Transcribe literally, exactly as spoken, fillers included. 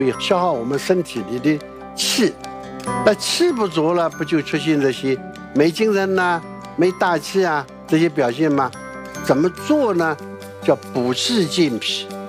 会消耗我们身体里的气。那气不足了，不就出现这些没精神呐、啊、没大气啊这些表现吗？怎么做呢？叫补气健脾。